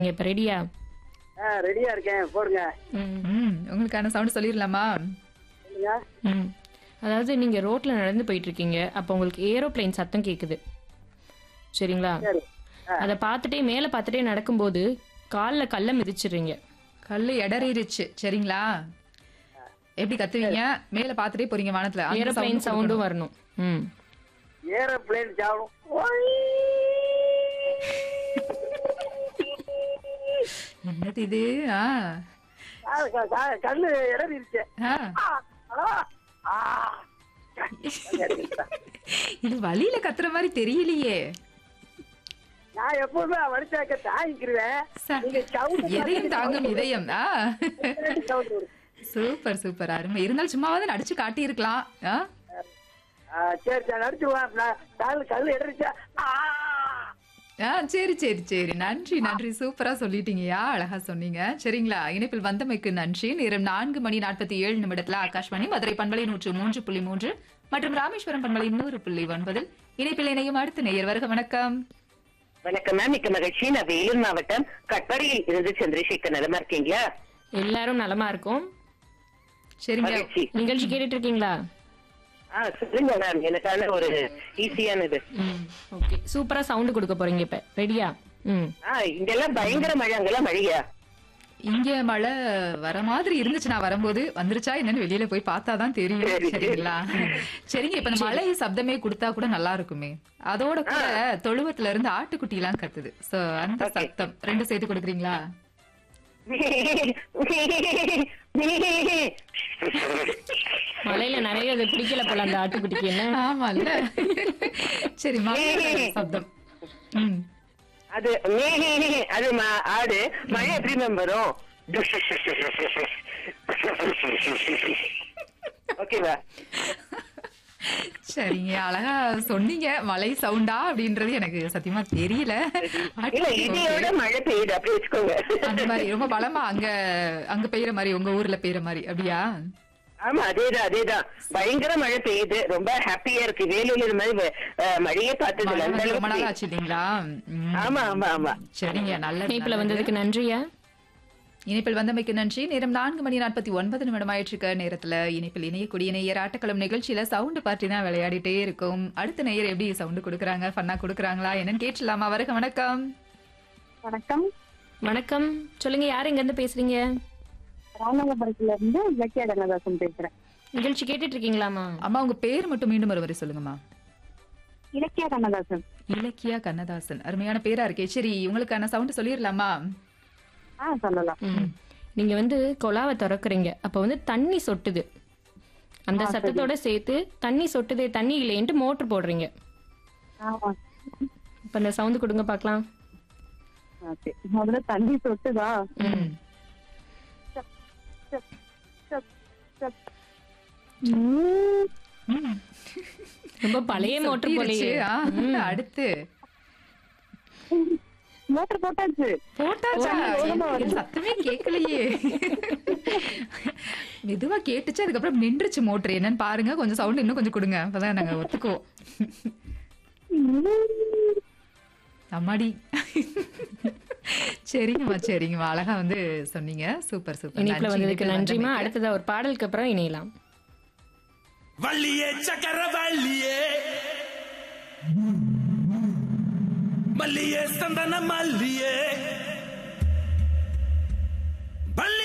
இப்ப ரெடியா? ரெடியா இருக்கேன், போடுங்க. உங்களுக்கான சவுண்ட் சொல்லிடலாமா? சொல்லுங்க. ம். அதாவது நீங்க ரோட்ல நடந்து போயிட்டு இருக்கீங்க. அப்ப உங்களுக்கு ஏரோப்ளேன் சத்தம் கேக்குது. சரிங்களா? சரி. அத பார்த்துட்டே மேல பார்த்துட்டே நடக்கும்போது கால்ல கல்ல மிதிச்சிடுறீங்க. கல்லு எடறிடுச்சு. சரிங்களா? எப்படி கத்துவீங்க? மேல பாத்துட்டே போறீங்க வானத்துல. அந்த ஏரோப்ளேன் sound சவுண்டும் கொடுக்கணும். வரணும். ம். ஏரோப்ளேன் சாவணும். என்னது இது? கண்ணு இடறிடுச்சு. இது வழியில கத்துற மாதிரி தெரியலையே. நான் எப்பவுமே வடிச்சாக்க தாங்கிக்கிறேன். நீங்க sound எதையும் தாங்கும் இதயம். sound வரும். சூப்பர் சூப்பர், அருமை. இருந்தாலும் சும்மாவது நடிச்சு காட்டி இருக்கலாம். சரி சரி, நடிச்சுடுவேன். கல்லு இடறிச்சா. சரி சரி சரி, நன்றி நன்றி, சூப்பரா சொல்லிட்டீங்கயா, அழகா சொன்னீங்க. சரிங்களா? இணைப்பில் வந்தமைக்கு நன்றி. நேரம் 4:47 ஆகாஷ்வாணி மதுரை பண்பலை 103.3 மற்றும் ராமேஸ்வரம் பண்பலை 100.9 இணைப்பில் இணையும் அடுத்த நேயர். வருக, வணக்கம். வணக்கம் மேம், மிக்க மகிழ்ச்சி. நான் வேலூர் மாவட்டம் கட்பாடியில் இருந்து சந்திரசேகர். நலமா இருக்கீங்களா? எல்லாரும் நலமா இருக்கும். சரிங்க. மகிழ்ச்சி. நிகழ்ச்சி கேட்டுட்டு இருக்கீங்களா? சொல்லுங்க மேம், எனக்கான ஒரு ஈஸியானது. ஓகே, சூப்பரா சவுண்ட் கொடுக்க போறீங்க இப்ப. ரெடியா? ம். இங்கெல்லாம் பயங்கர மழை, அங்கெல்லாம் மழையா? இங்க மழை வர மாதிரி இருந்துச்சு. நான் வரும்போது வந்துருச்சா என்னன்னு வெளியில போய் பார்த்தாதான் தெரியும். சரி. சரிங்களா? சரிங்க. இப்ப இந்த மழை சப்தமே கொடுத்தா கூட நல்லா இருக்குமே. அதோட கூட தொழுவத்துல இருந்து ஆட்டுக்குட்டி எல்லாம் கத்துது. சோ அந்த Okay. சத்தம் ரெண்டு சேர்த்து கொடுக்குறீங்களா? மலையில நிறைய இது பிடிக்கல போல அந்த ஆட்டுக்குட்டிக்கு. என்ன? ஆமா இல்ல. சரி, மழையோட சப்தம். அது அது ஆடு. மழை எப்படி மேம் வரும்? ஓகேவா? சரிங்க, அழகா சொன்னீங்க. மழை சவுண்டா அப்படின்றது எனக்கு சத்தியமா தெரியல. இல்ல, இதையோட மழை பெய்யுது அப்படி வச்சுக்கோங்க. அந்த மாதிரி ரொம்ப பலமா அங்க பெய்யற மாதிரி, உங்க ஊர்ல பெய்யற மாதிரி அப்படியா? ஆமா, அதேதான். பயங்கர மழை பெய்யுது. ரொம்ப ஹாப்பியா இருக்கு. வேலூர்ல இது மாதிரி மழையே பார்த்தது இல்ல. அந்த ரொம்ப நாள் அளவுக்கு. ஆச்சு இல்லைங்களா? ஆமா. சரிங்க, நல்ல இணைப்புல வந்ததுக்கு நன்றியா. இணைப்பில் வந்தமைக்கு நன்றி. நேரம் 4:49 ஆயிட்டு நேரத்துல இணைப்பில் இணையக்கூடிய நேயர் ஆட்டக்களம் நிகழ்ச்சியில சவுண்ட் பார்ட்டி தான் விளையாடிட்டே இருக்கும். அடுத்த நேயர் எப்படி சவுண்ட் கொடுக்குறாங்க, ஃபன்னா கொடுக்குறாங்களா என்னன்னு கேட்டுலாமா? வருக, வணக்கம். வணக்கம். வணக்கம், சொல்லுங்க. யார் எங்க இருந்து பேசுறீங்க? ராமநாதபுரத்துல இருந்து இலக்கியா கண்ணதாசன் பேசுறேன். நிகழ்ச்சி கேட்டுட்டு இருக்கீங்களாமா? அம்மா, உங்க பேர் மட்டும் மீண்டும் ஒரு வரை சொல்லுங்கம்மா. இலக்கியா கண்ணதாசன். இலக்கியா கண்ணதாசன், அருமையான பேரா இருக்கே. சரி, உங்களுக்கான சவுண்ட் சொல்லிடலாமா? சொல்லலாம். நீங்க வந்து கொலாவை திறக்குறீங்க. அப்ப வந்து தண்ணி சொட்டுது. அந்த சத்தத்தோட சேர்த்து தண்ணி சொட்டுதே தண்ணி இல்லைன்ட்டு மோட்டர் போடுறீங்க. ஆமா. இப்ப அந்த சவுண்ட் கொடுங்க பாக்கலாம். ஓகே, முதல்ல தண்ணி சொட்டுதா? ரொம்ப பழைய மோட்டர் போலயே. அடுத்து மோட்டர் போட்டாச்சு. போட்டாச்சா? எனக்கு சத்தமே கேட்கலையே. மெதுவா கேட்டுச்சு, அதுக்கப்புறம் நின்றுச்சு மோட்டர். என்னன்னு பாருங்க, கொஞ்சம் சவுண்ட் இன்னும் கொஞ்சம் கொடுங்க, அப்பதான் நாங்க ஒத்துக்குவோம். அம்மாடி. சரிங்கம்மா, அழகா வந்து சொன்னீங்க. Super super. இணைப்புல வந்ததுக்கு நன்றிமா. அடுத்ததா ஒரு பாடலுக்கு அப்புறம் இணையலாம். வள்ளியே சக்கர வள்ளியே, மல்லியே சந்தன மல்லியே,